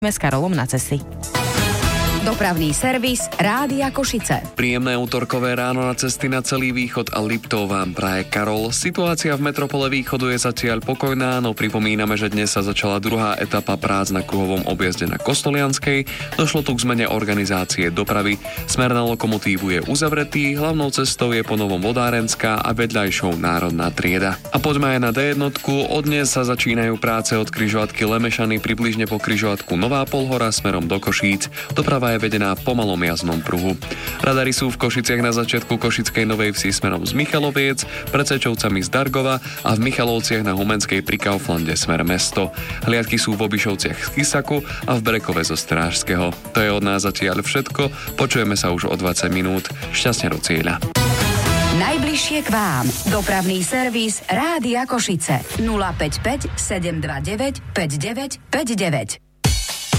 s Karolom na cesty. Dopravný servis Rádia Košice. Príjemné útorkové ráno na cesty na celý východ a Liptov vám praje Karol. Situácia v metropole východu je zatiaľ pokojná, no pripomíname, že dnes sa začala druhá etapa prác na kruhovom objazde na Kostolianskej. Došlo tu k zmene organizácie dopravy. Smer na lokomotívu je uzavretý, hlavnou cestou je ponovom Vodárenská a vedľajšou Národná trieda. A poďme aj na D1. Od dnes sa začínajú práce od križovatky Lemešany približne po križovatku Nová Polhora smerom do Košíc. Doprava je vedená v pomalom jazdnom pruhu. Radary sú v Košiciach na začiatku Košickej Novej Vsi smerom z Michaloviec, pred Sečovcami z Dargova a v Michalovciach na Humenskej pri Kauflande smer mesto. Hliadky sú v Obišovciach z Kysaku a v Berekove zo Strážskeho. To je od nás zatiaľ všetko. Počujeme sa už o 20 minút. Šťastne do cieľa. Najbližšie k vám. Dopravný servis Rádia Košice. 055 729 5959.